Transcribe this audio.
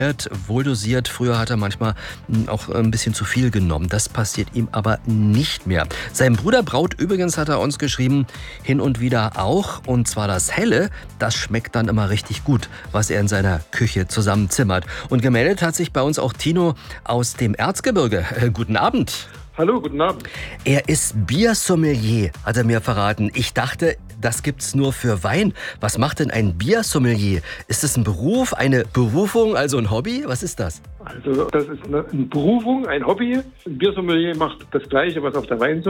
wohl dosiert. Früher hat er manchmal auch ein bisschen zu viel genommen. Das passiert ihm aber nicht mehr. Sein Bruder braut übrigens, hat er uns geschrieben, hin und wieder auch. Und zwar das Helle, das schmeckt dann immer richtig gut, was er in seiner Küche zusammenzimmert. Und gemeldet hat sich bei uns auch Tino aus dem Erzgebirge. Guten Abend. Hallo, guten Abend. Er ist Biersommelier, hat er mir verraten. Ich dachte, das gibt's nur für Wein. Was macht denn ein Biersommelier? Ist es ein Beruf, eine Berufung, also ein Hobby? Was ist das? Also das ist eine Berufung, ein Hobby. Ein Biersommelier macht das Gleiche, was auf der Weinsommelier